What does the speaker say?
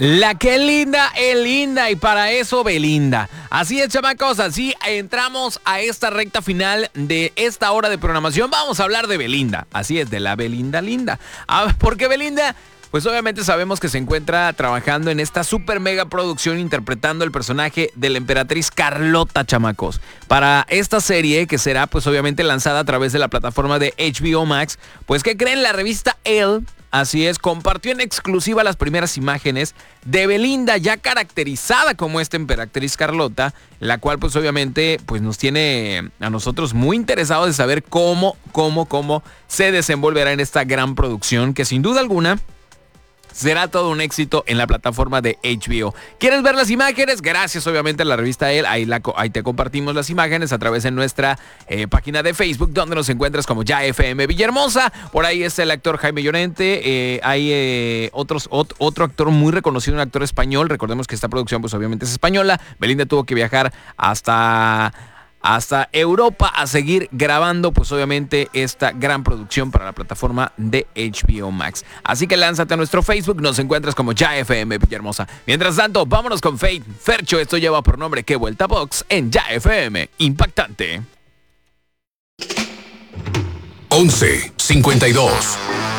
La que es linda y para eso Belinda. Así es, chamacos, así entramos a esta recta final de esta hora de programación. Vamos a hablar de Belinda, así es, de la Belinda linda. Porque Belinda, pues obviamente sabemos que se encuentra trabajando en esta super mega producción interpretando el personaje de la emperatriz Carlota, chamacos. Para esta serie que será pues obviamente lanzada a través de la plataforma de HBO Max, pues ¿qué creen? La revista Elle, así es, compartió en exclusiva las primeras imágenes de Belinda ya caracterizada como esta emperatriz Carlota, la cual pues obviamente pues nos tiene a nosotros muy interesados de saber cómo se desenvolverá en esta gran producción que sin duda alguna será todo un éxito en la plataforma de HBO. ¿Quieres ver las imágenes? Gracias obviamente a la revista Elle. Ahí te compartimos las imágenes a través de nuestra página de Facebook, donde nos encuentras como Ya FM Villahermosa. Por ahí está el actor Jaime Llorente. Hay otro actor muy reconocido, un actor español. Recordemos que esta producción pues obviamente es española. Belinda tuvo que viajar hasta Europa a seguir grabando pues obviamente esta gran producción para la plataforma de HBO Max. Así que lánzate a nuestro Facebook, nos encuentras como Ya FM Villahermosa. Mientras tanto, vámonos con Fate. Fercho, esto lleva por nombre Qué Vuelta Box en Ya FM. Impactante. 11:52